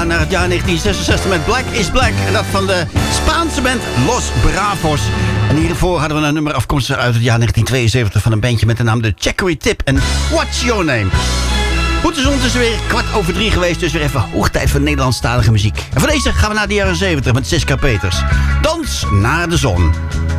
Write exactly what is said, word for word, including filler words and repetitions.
gaan naar het jaar negentien zesenzestig met Black is Black. En dat van de Spaanse band Los Bravos. En hiervoor hadden we een nummer afkomstig uit het jaar negentien tweeënzeventig... van een bandje met de naam de Chicory Tip en What's Your Name. Goed, het is ondertussen weer kwart over drie geweest, dus weer even hoog tijd voor Nederlandstalige muziek. En voor deze gaan we naar de jaren zeventig met Siska Peters. Dans naar de zon.